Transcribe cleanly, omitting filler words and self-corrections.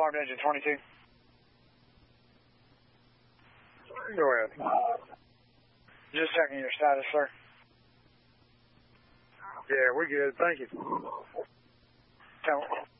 alarmed engine 22. Go ahead. Just checking your status, sir. Yeah, we're good. Thank you.